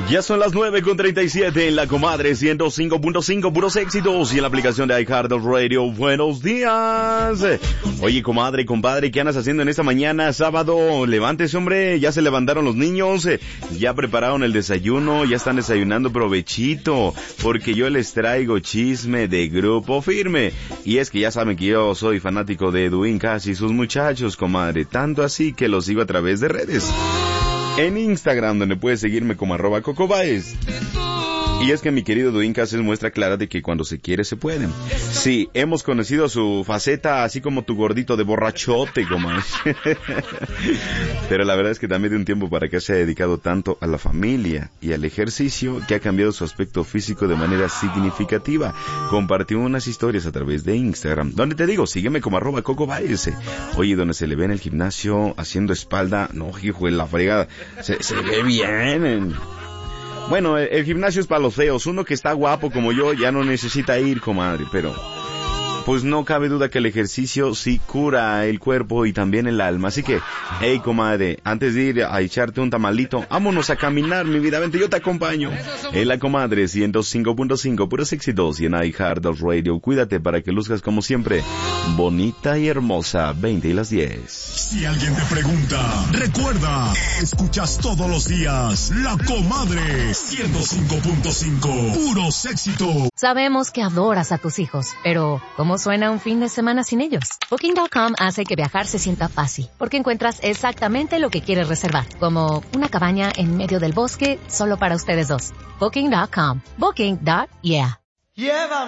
Ya son las 9:37 en la comadre 105.5, puros éxitos, y en la aplicación de iHeartRadio. Buenos días. Oye, comadre, compadre, ¿qué andas haciendo en esta mañana sábado? Levántese, hombre, ya se levantaron los niños, ya prepararon el desayuno, ya están desayunando, provechito, porque yo les traigo chisme de Grupo Firme. Y es que ya saben que yo soy fanático de Edwin Cass y sus muchachos, comadre, tanto así que los sigo a través de redes. En Instagram, donde puedes seguirme como @CocoBaez. Y es que mi querido Edwin Cass es muestra clara de que cuando se quiere se puede. Sí, hemos conocido su faceta así como tu gordito de borrachote, comadre. Pero la verdad es que también de un tiempo para acá se ha dedicado tanto a la familia y al ejercicio que ha cambiado su aspecto físico de manera significativa. Compartió unas historias a través de Instagram, donde te digo, sígueme como @CocoBaez. Oye, donde se le ve en el gimnasio haciendo espalda, no, hijo de la fregada, se ve bien. Bueno, el gimnasio es para los feos. Uno que está guapo como yo ya no necesita ir, comadre, pero pues no cabe duda que el ejercicio sí cura el cuerpo y también el alma. Así que, hey, comadre, antes de ir a echarte un tamalito, vámonos a caminar, mi vida, vente, yo te acompaño. En la comadre 105.5, puros éxitos, y en iHeartRadio. Cuídate para que luzcas como siempre, bonita y hermosa. 20:10. Si alguien te pregunta, recuerda, escuchas todos los días La Comadre 105.5, puros éxitos. Sabemos que adoras a tus hijos, pero ¿cómo suena un fin de semana sin ellos? Booking.com hace que viajar se sienta fácil, porque encuentras exactamente lo que quieres reservar, como una cabaña en medio del bosque solo para ustedes dos. Booking.com. Booking.yeah.